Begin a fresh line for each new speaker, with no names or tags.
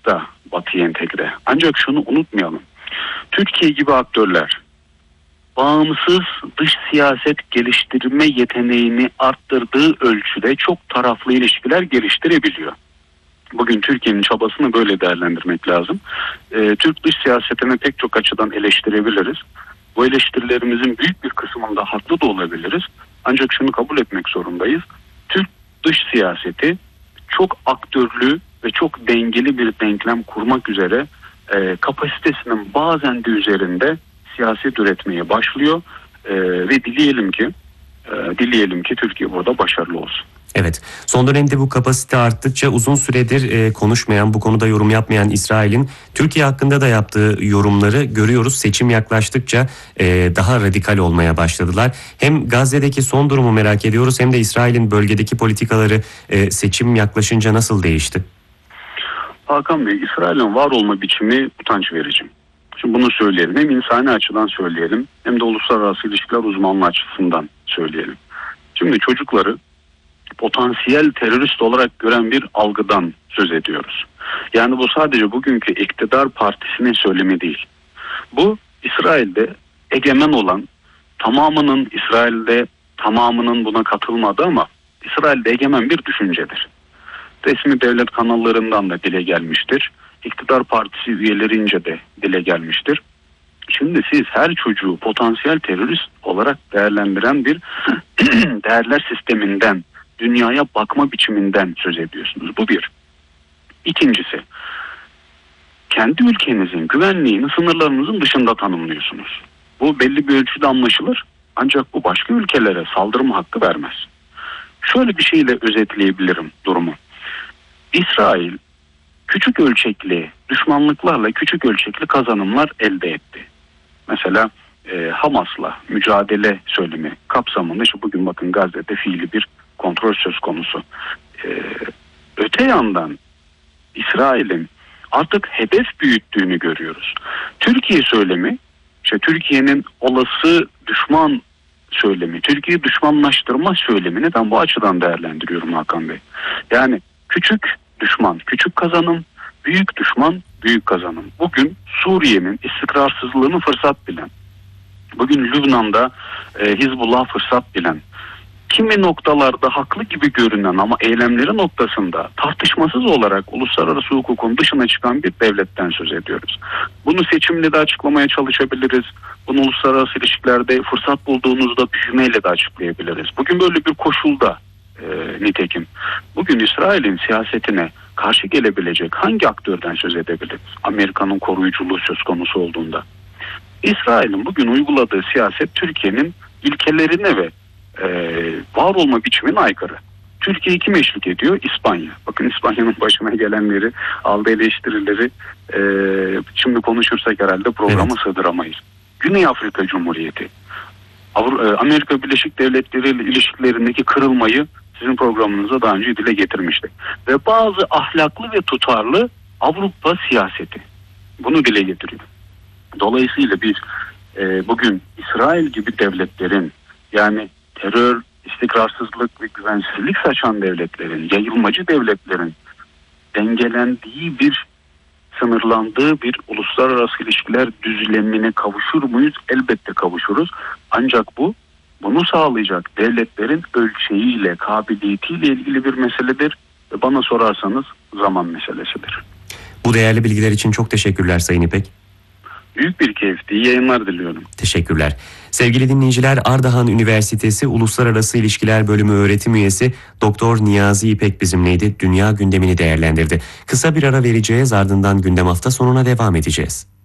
da Batı'ya entegre. Ancak şunu unutmayalım. Türkiye gibi aktörler bağımsız dış siyaset geliştirme yeteneğini arttırdığı ölçüde çok taraflı ilişkiler geliştirebiliyor. Bugün Türkiye'nin çabasını böyle değerlendirmek lazım. Türk dış siyasetini pek çok açıdan eleştirebiliriz. Bu eleştirilerimizin büyük bir kısmında haklı da olabiliriz. Ancak şunu kabul etmek zorundayız. Türk dış siyaseti çok aktörlü ve çok dengeli bir denklem kurmak üzere kapasitesinin bazen de üzerinde siyaset üretmeye başlıyor ve dileyelim ki Türkiye burada başarılı olsun.
Evet, son dönemde bu kapasite arttıkça uzun süredir konuşmayan, bu konuda yorum yapmayan İsrail'in Türkiye hakkında da yaptığı yorumları görüyoruz. Seçim yaklaştıkça daha radikal olmaya başladılar. Hem Gazze'deki son durumu merak ediyoruz hem de İsrail'in bölgedeki politikaları seçim yaklaşınca nasıl değişti?
Hakan Bey, İsrail'in var olma biçimi utanç verici. Şimdi bunu söyleyelim. Hem insani açıdan söyleyelim hem de uluslararası ilişkiler uzmanlığı açısından söyleyelim. Şimdi çocukları potansiyel terörist olarak gören bir algıdan söz ediyoruz. Yani bu sadece bugünkü iktidar partisinin söylemi değil. Bu İsrail'de egemen olan tamamının buna katılmadı ama İsrail'de egemen bir düşüncedir. Resmi devlet kanallarından da dile gelmiştir. İktidar partisi üyelerince de dile gelmiştir. Şimdi siz her çocuğu potansiyel terörist olarak değerlendiren bir değerler sisteminden, dünyaya bakma biçiminden söz ediyorsunuz. Bu bir. İkincisi, kendi ülkenizin güvenliğini sınırlarınızın dışında tanımlıyorsunuz. Bu belli bir ölçüde anlaşılır. Ancak bu başka ülkelere saldırma hakkı vermez. Şöyle bir şeyle özetleyebilirim durumu. İsrail küçük ölçekli düşmanlıklarla küçük ölçekli kazanımlar elde etti. Mesela Hamas'la mücadele söylemi kapsamında işte bugün bakın Gazze'de fiili bir kontrol söz konusu. Öte yandan İsrail'in artık hedef büyüttüğünü görüyoruz. Türkiye söylemi, işte Türkiye'nin olası düşman söylemi, Türkiye'yi düşmanlaştırma söylemini ben bu açıdan değerlendiriyorum Hakan Bey. Yani küçük düşman, küçük kazanım, büyük düşman, büyük kazanım. Bugün Suriye'nin istikrarsızlığını fırsat bilen, bugün Lübnan'da Hizbullah fırsat bilen, kimi noktalarda haklı gibi görünen ama eylemleri noktasında tartışmasız olarak uluslararası hukukun dışına çıkan bir devletten söz ediyoruz. Bunu seçimle de açıklamaya çalışabiliriz. Bunu uluslararası ilişkilerde fırsat bulduğunuzda büyümeyle de açıklayabiliriz. Bugün böyle bir koşulda nitekim bugün İsrail'in siyasetine karşı gelebilecek hangi aktörden söz edebiliriz? Amerika'nın koruyuculuğu söz konusu olduğunda. İsrail'in bugün uyguladığı siyaset Türkiye'nin ilkelerine ve var olma biçimine aykırı. Türkiye kim eşlik ediyor? İspanya. Bakın İspanya'nın başına gelenleri, aldığı eleştirileri şimdi konuşursak herhalde programa sığdıramayız. Güney Afrika Cumhuriyeti. Amerika Birleşik Devletleri ile ilişkilerindeki kırılmayı sizin programınıza daha önce dile getirmiştik. Ve bazı ahlaklı ve tutarlı Avrupa siyaseti. Bunu dile getiriyor. Dolayısıyla biz bugün İsrail gibi devletlerin, yani terör, istikrarsızlık ve güvensizlik saçan devletlerin, yayılmacı devletlerin dengelendiği bir, sınırlandığı bir uluslararası ilişkiler düzlemine kavuşur muyuz? Elbette kavuşuruz. Ancak bunu sağlayacak devletlerin ölçeğiyle, kabiliyetiyle ilgili bir meseledir ve bana sorarsanız zaman meselesidir.
Bu değerli bilgiler için çok teşekkürler Sayın İpek.
Büyük bir keyifti. İyi yayınlar diliyorum.
Teşekkürler. Sevgili dinleyiciler, Ardahan Üniversitesi Uluslararası İlişkiler Bölümü öğretim üyesi Doktor Niyazi İpek bizimleydi. Dünya gündemini değerlendirdi. Kısa bir ara vereceğiz, ardından gündem hafta sonuna devam edeceğiz.